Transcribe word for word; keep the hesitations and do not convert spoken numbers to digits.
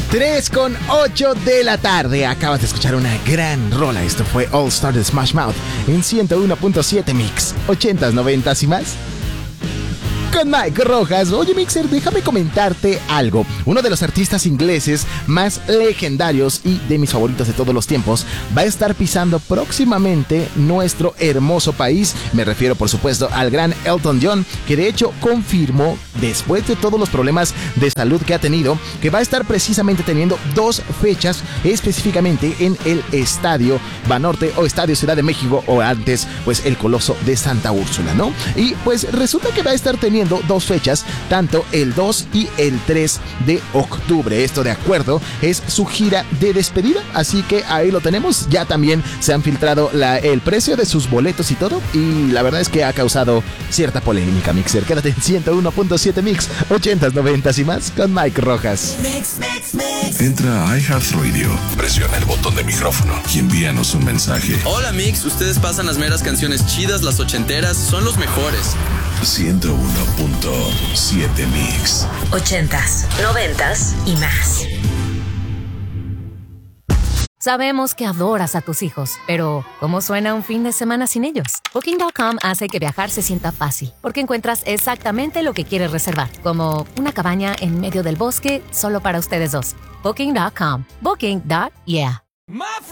tres con ocho de la tarde. Acabas de escuchar una gran rola. Esto fue All Star de Smash Mouth en ciento uno punto siete Mix. ochentas, noventas y más. Con Mike Rojas. Oye, Mixer, déjame comentarte algo. Uno de los artistas ingleses más legendarios y de mis favoritos de todos los tiempos va a estar pisando próximamente nuestro hermoso país. Me refiero, por supuesto, al gran Elton John, que de hecho confirmó, después de todos los problemas de salud que ha tenido, que va a estar precisamente teniendo dos fechas específicamente en el Estadio Banorte o Estadio Ciudad de México, o antes, pues el Coloso de Santa Úrsula, ¿no? Y pues resulta que va a estar teniendo dos fechas, tanto el dos y el tres de octubre. Esto, de acuerdo, es su gira de despedida, así que ahí lo tenemos. Ya también se han filtrado la, el precio de sus boletos y todo, y la verdad es que ha causado cierta polémica, Mixer. Quédate en ciento uno punto siete Mix, ochentas, noventas y más con Mike Rojas. Mix, mix, mix. Entra a iHeartRadio, presiona el botón de micrófono y envíanos un mensaje. Hola, Mix, ustedes pasan las meras canciones chidas, las ochenteras, son los mejores. ciento uno punto siete Mix. Ochentas, noventas y más. Sabemos que adoras a tus hijos, pero ¿cómo suena un fin de semana sin ellos? Booking punto com hace que viajar se sienta fácil, porque encuentras exactamente lo que quieres reservar, como una cabaña en medio del bosque solo para ustedes dos. Booking punto com. Booking. Yeah.